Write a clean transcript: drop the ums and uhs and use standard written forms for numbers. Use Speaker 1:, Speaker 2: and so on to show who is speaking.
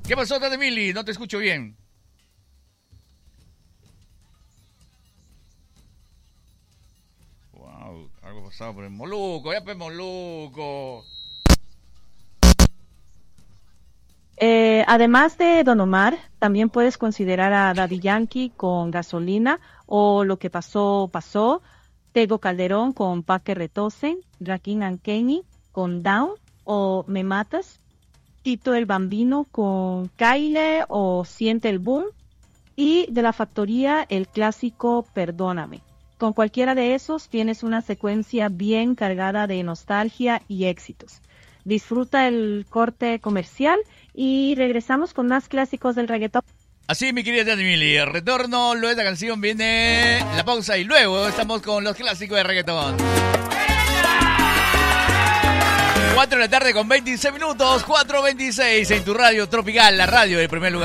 Speaker 1: ¿Qué pasó, Tati Mili? No te escucho bien. Wow, algo pasado por el Moluco. Ya pues, Moluco.
Speaker 2: Además de Don Omar, también puedes considerar a Daddy Yankee con Gasolina o Lo que pasó, pasó, Tego Calderón con Pa' que retosen, Rakim and Kenny con Down o Me Matas, Tito el Bambino con Kyle o Siente el Boom y de La Factoría el clásico Perdóname. Con cualquiera de esos tienes una secuencia bien cargada de nostalgia y éxitos. Disfruta el corte comercial y regresamos con más clásicos del reggaetón.
Speaker 1: Así, mi querida Tati Mili, el retorno, luego de esta canción viene la pausa y luego estamos con los clásicos de reggaetón. 4 de la tarde con 26 minutos, 4:26 en tu radio tropical, la radio del primer lugar.